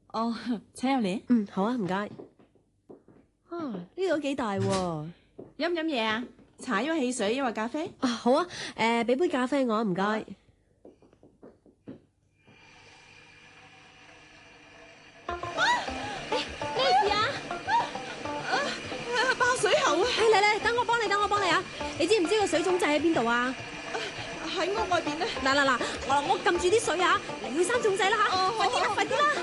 哦，請入嚟。 嗯，好啊，唔該。啊，呢度都幾大喎。 飲唔飲嘢啊？茶因為汽水，因為咖啡。 啊，好啊，俾杯咖啡我，唔該。咩事啊？ 爆水喉啊！ 嚟，等我幫你啊！你知唔知個水總掣喺邊度啊？ 喺屋外邊咧。 嗱，我撳住啲水啊！嚟去閂總掣啦吓！快啲啦，快啲啦！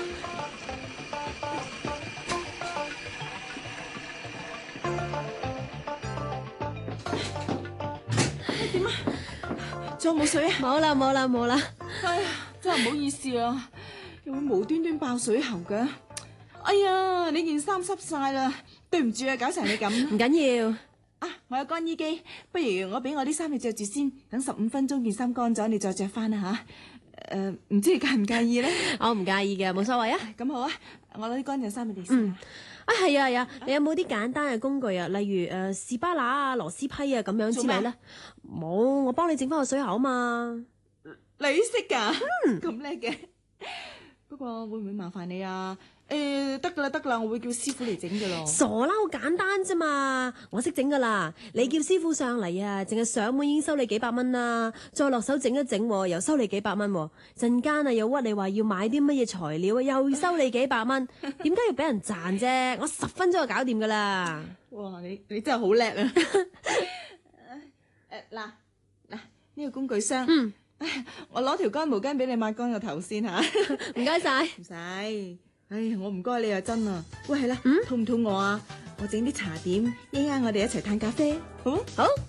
點啊？仲有冇水啊？ 冇啦。 哎呀，真係唔好意思啊，又會無端端爆水喉嘅。哎呀，你件衫濕晒啦，對唔住啊，搞成你咁。 唔緊要。 啊，我有乾衣機，不如我俾我啲衫你着住先，等15分鐘件衫乾咗，你再着翻啦吓。唔知你介唔介意咧？ 我唔介意嘅，冇所謂啊。 咁好啊，我攞啲乾淨衫俾你先。 係啊，你有冇啲簡單嘅工具啊？例如士巴拿啊、螺絲批啊咁樣之類咧？冇，我幫你整翻個水喉啊嘛。 你識噶？咁叻嘅。不過會唔會麻煩你啊？得噶啦，我會叫師傅嚟整噶咯。 傻啦，好簡單啫嘛，我識整噶啦。你叫師傅上嚟啊，淨係上門已經收你幾百蚊啦，再落手整一整又收你幾百蚊，陣間啊又屈你話要買啲乜嘢材料啊，又收你幾百蚊，點解要俾人賺啫？我10分鐘就搞掂噶啦。 哇，你真係好叻啊！嗱呢個工具箱。我攞條乾毛巾俾你抹乾個頭先吓。 唔該晒。 唔使。我唔該你啊，真啊。喂，係啦，肚唔肚餓啊？我整啲茶點，一陣間我哋一齊嘆咖啡，好？ 好。